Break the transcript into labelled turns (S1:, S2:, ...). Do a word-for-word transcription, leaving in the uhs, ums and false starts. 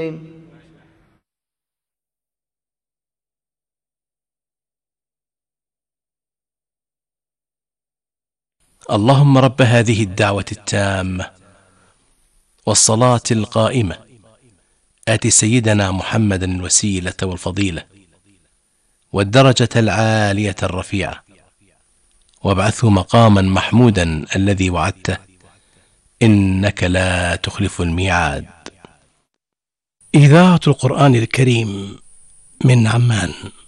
S1: المستقيم.
S2: اللهم رب هذه الدعوة التامة والصلاة القائمة آت سيدنا محمدا الوسيلة والفضيلة والدرجة العالية الرفيعة وابعثه مقاما محمودا الذي وعدته إنك لا تخلف الميعاد. إذاعة القرآن الكريم من عمان.